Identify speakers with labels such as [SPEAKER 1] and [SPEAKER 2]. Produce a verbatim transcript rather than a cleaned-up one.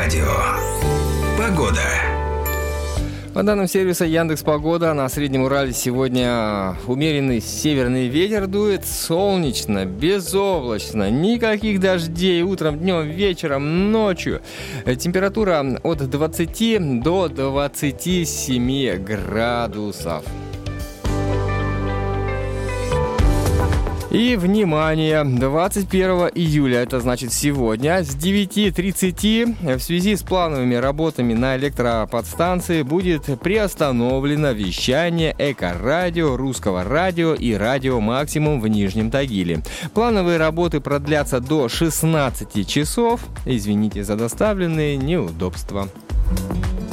[SPEAKER 1] Эльдорадио. Погода.
[SPEAKER 2] По данным сервиса Яндекс.Погода, на Среднем Урале сегодня умеренный северный ветер дует, солнечно, безоблачно, никаких дождей утром, днем, вечером, ночью. Температура от двадцати до двадцати семи градусов. И, внимание, двадцать первого июля, это значит сегодня, с девяти тридцати в связи с плановыми работами на электроподстанции будет приостановлено вещание Эко-радио, Русского радио и Радио Максимум в Нижнем Тагиле. Плановые работы продлятся до шестнадцати часов. Извините за доставленные неудобства.